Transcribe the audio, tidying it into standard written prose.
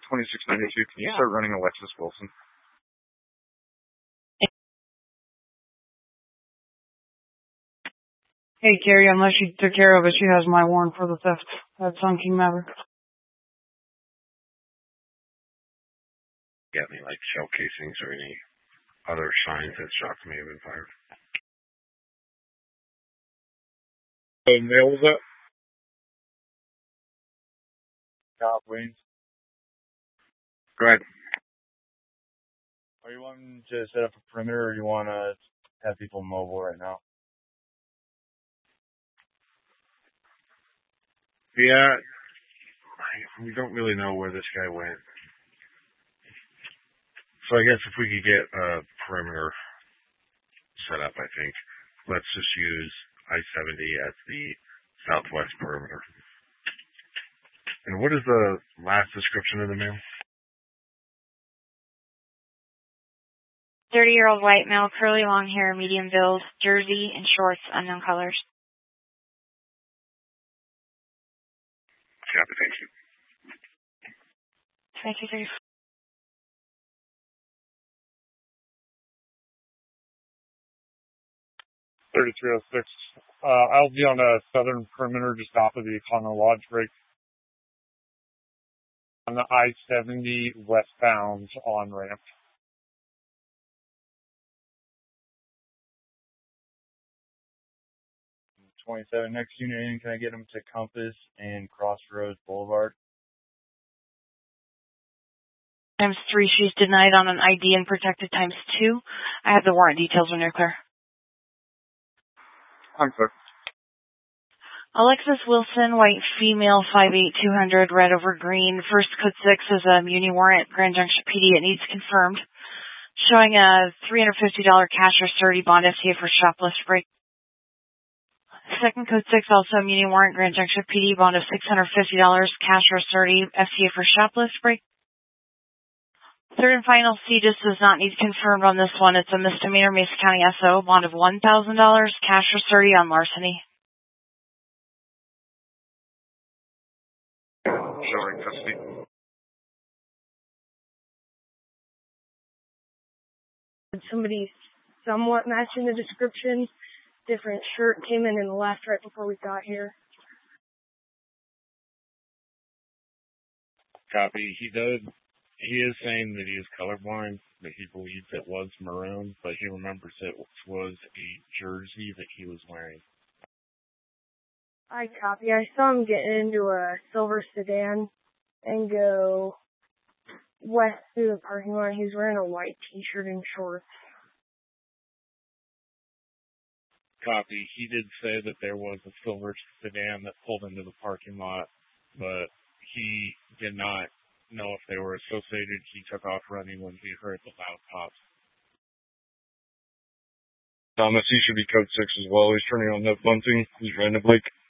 2692. Can you start running Alexis Wilson? Hey, Carrie, unless she took care of it, she has my warrant for the theft. That's on King Maverick. Got any, like, shell casings or any other signs that shots may have been fired? Mail was that? Cop Wings. Go ahead. Are you wanting to set up a perimeter, or you want to have people mobile right now? Yeah, we don't really know where this guy went. So I guess if we could get a perimeter set up, I think. Let's just use I-70 as the southwest perimeter. And what is the last description of the male? 30-year-old white male, curly long hair, medium build, jersey and shorts, unknown colors. Copy, thank you. 2234. 3306. I'll be on the southern perimeter just off of the Econo Lodge break. On the I-70 westbound on ramp. 27 next unit in. Can I get them to Compass and Crossroads Boulevard? ×3, she's denied on an ID and protected ×2. I have the warrant details when you're clear. I'm clear. Alexis Wilson, white female, 5'8", 200, red over green. First code 6 is a muni warrant, Grand Junction PD. It needs confirmed. Showing a $350 cash or surety bond FTA for shoplift break. Second code 6, also a muni warrant, Grand Junction PD, bond of $650, cash or surety FTA for shoplift break. Third and final C just does not need confirmed on this one. It's a misdemeanor, Mesa County SO, bond of $1,000, cash or surety on larceny. Showing custody. Somebody somewhat matching the description. Different shirt came in the left right before we got here. Copy. He is saying that he is colorblind, that he believes it was maroon, but he remembers it was a jersey that he was wearing. I copy. I saw him get into a silver sedan and go west through the parking lot. He's wearing a white t-shirt and shorts. Copy. He did say that there was a silver sedan that pulled into the parking lot, but he did not know if they were associated. He took off running when he heard the loud pops. Thomas, he should be code 6 as well. He's turning on that bunting. He's running to Blake.